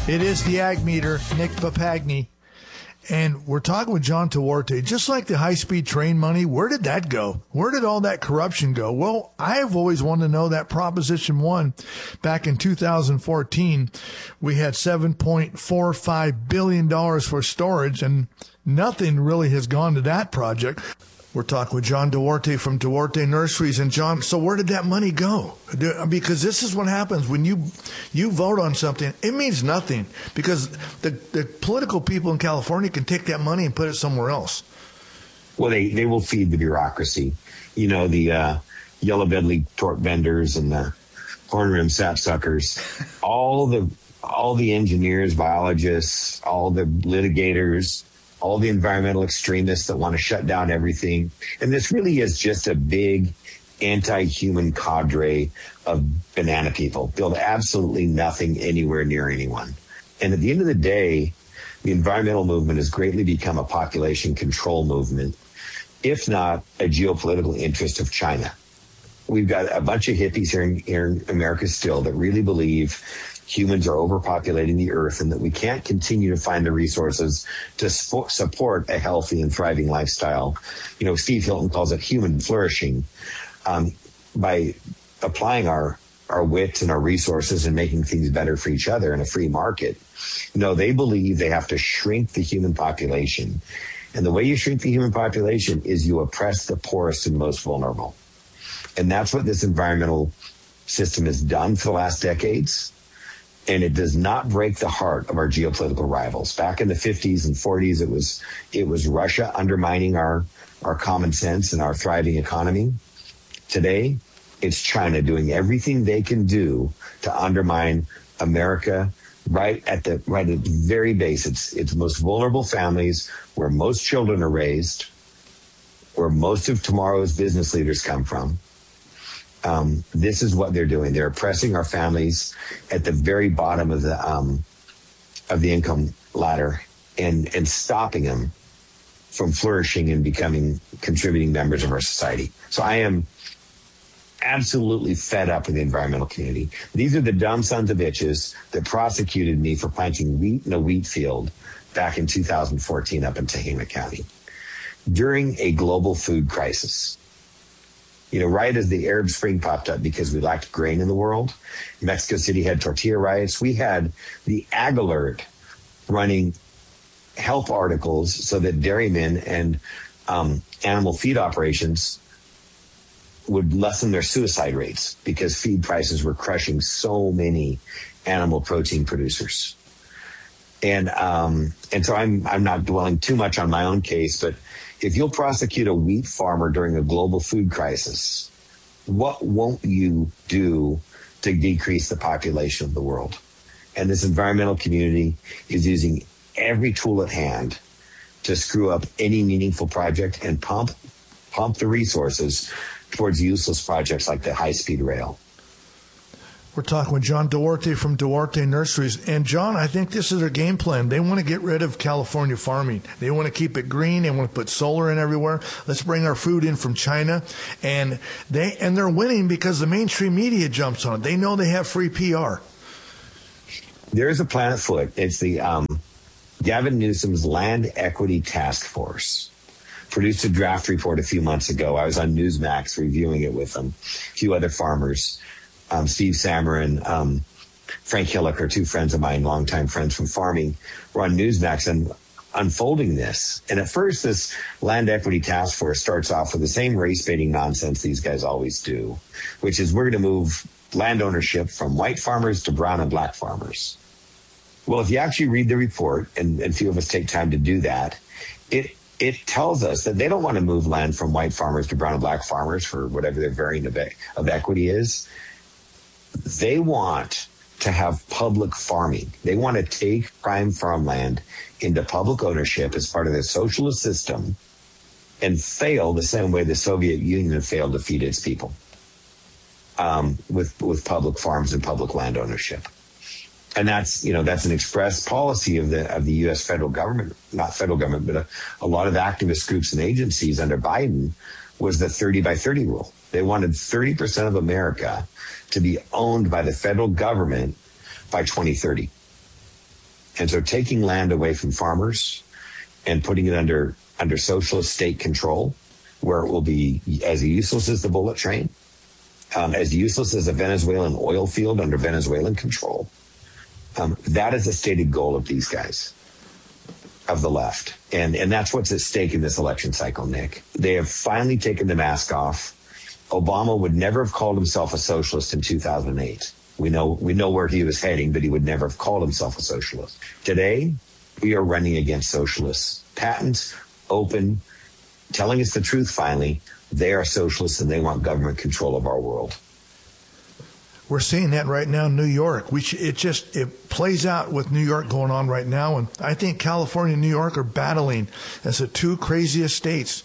It is the Ag Meter, Nick Papagni. And we're talking with John Duarte. Just like the high-speed train money, where did that go? Where did all that corruption go? Well, I have always wanted to know that Proposition 1 back in 2014, we had $7.45 billion for storage, and nothing really has gone to that project. We're talking with John Duarte from Duarte Nurseries. And John, so where did that money go? Because this is what happens when you vote on something. It means nothing because the political people in California can take that money and put it somewhere else. Well, they will feed the bureaucracy. You know, the yellow belly torque vendors and the horn rim sapsuckers, all the engineers, biologists, all the litigators, all the environmental extremists that want to shut down everything. And this really is just a big anti-human cadre of banana people. Build absolutely nothing anywhere near anyone. And at the end of the day, the environmental movement has greatly become a population control movement, if not a geopolitical interest of China. We've got a bunch of hippies here in America still that really believe humans are overpopulating the earth and that we can't continue to find the resources to support a healthy and thriving lifestyle. You know, Steve Hilton calls it human flourishing. By applying our wits and our resources and making things better for each other in a free market. No, they believe they have to shrink the human population. And the way you shrink the human population is you oppress the poorest and most vulnerable. And that's what this environmental system has done for the last decades. And it does not break the heart of our geopolitical rivals. Back in the 50s and 40s, it was Russia undermining our common sense and our thriving economy. Today, it's China doing everything they can do to undermine America right at the very base. It's most vulnerable families where most children are raised, where most of tomorrow's business leaders come from. This is what they're doing. They're oppressing our families at the very bottom of the income ladder and stopping them from flourishing and becoming contributing members of our society. So I am absolutely fed up with the environmental community. These are the dumb sons of bitches that prosecuted me for planting wheat in a wheat field back in 2014 up in Tehama County during a global food crisis. You know, right as the Arab Spring popped up because we lacked grain in the world, Mexico City had tortilla riots. We had the Ag Alert running health articles so that dairymen and animal feed operations would lessen their suicide rates because feed prices were crushing so many animal protein producers. And so I'm not dwelling too much on my own case, but if you'll prosecute a wheat farmer during a global food crisis, what won't you do to decrease the population of the world? And this environmental community is using every tool at hand to screw up any meaningful project and pump the resources towards useless projects like the high-speed rail. We're talking with John Duarte from Duarte Nurseries. And, John, I think this is their game plan. They want to get rid of California farming. They want to keep it green. They want to put solar in everywhere. Let's bring our food in from China. And they're winning because the mainstream media jumps on it. They know they have free PR. There is a plan afoot. It's the Gavin Newsom's Land Equity Task Force. Produced a draft report a few months ago. I was on Newsmax reviewing it with a few other farmers. Steve Sammer and Frank Hillock are two friends of mine, longtime friends from farming. We're on Newsmax and unfolding this. And at first, this Land Equity Task Force starts off with the same race-baiting nonsense these guys always do, which is we're going to move land ownership from white farmers to brown and black farmers. Well, if you actually read the report, and a few of us take time to do that, it tells us that they don't want to move land from white farmers to brown and black farmers for whatever their variant of equity is. They want to have public farming. They want to take prime farmland into public ownership as part of their socialist system and fail the same way the Soviet Union failed to feed its people with public farms and public land ownership. And that's an express policy of the U.S. federal government, not federal government, but a lot of activist groups and agencies under Biden was the 30 by 30 rule. They wanted 30% of America to be owned by the federal government by 2030. And so taking land away from farmers and putting it under socialist state control, where it will be as useless as the bullet train, as useless as a Venezuelan oil field under Venezuelan control. That is the stated goal of these guys, of the left. And that's what's at stake in this election cycle, Nick. They have finally taken the mask off. Obama would never have called himself a socialist in 2008. We know where he was heading, but he would never have called himself a socialist. Today, we are running against socialists. Patent, open, telling us the truth finally. They are socialists and they want government control of our world. We're seeing that right now in New York. It plays out with New York going on right now. And I think California and New York are battling as the two craziest states.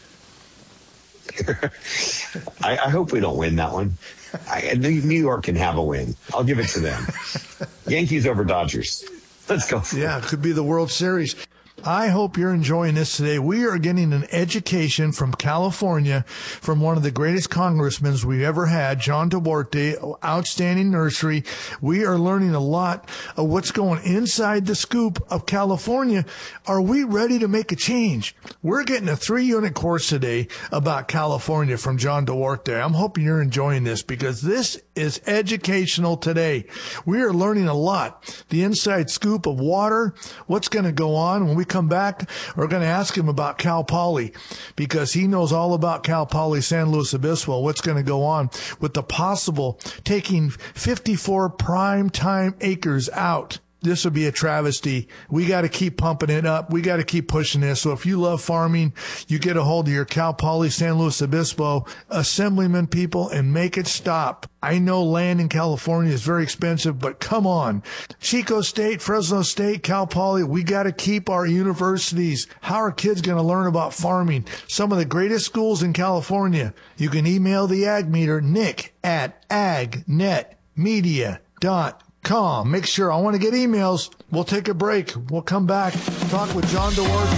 I hope we don't win that one. New York can have a win. I'll give it to them. Yankees over Dodgers. Let's go. Yeah, it could be the World Series. I hope you're enjoying this today. We are getting an education from California from one of the greatest congressmen we ever had, John Duarte, outstanding nursery. We are learning a lot of what's going inside the scoop of California. Are we ready to make a change? We're getting a 3-unit course today about California from John Duarte. I'm hoping you're enjoying this because this is educational today. We are learning a lot. The inside scoop of water, what's going to go on when we come back. We're going to ask him about Cal Poly because he knows all about Cal Poly San Luis Obispo, what's going to go on with the possible taking 54 prime time acres out. This would be a travesty. We got to keep pumping it up. We got to keep pushing this. So if you love farming, you get a hold of your Cal Poly San Luis Obispo assemblyman people and make it stop. I know land in California is very expensive, but come on. Chico State, Fresno State, Cal Poly, we got to keep our universities. How are kids going to learn about farming? Some of the greatest schools in California. You can email the Ag Meter, nick@agnetmedia.com. Make sure I want to get emails. We'll take a break. We'll come back, talk with John Duarte.